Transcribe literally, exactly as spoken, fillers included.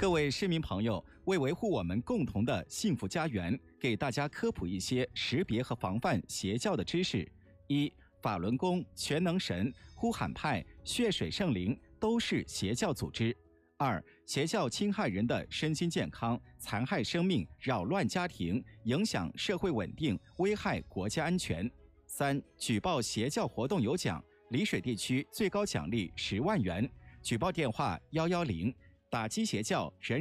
各位市民朋友，为维护我们共同的幸福家园，给大家科普一些识别和防范邪教的知识。一、法轮功、全能神、呼喊派、血水圣灵都是邪教组织。二、邪教侵害人的身心健康，残害生命，扰乱家庭，影响社会稳定，危害国家安全。三、举报邪教活动有奖，丽水地区最高奖励十万元。举报电话：幺幺零。打击邪教，人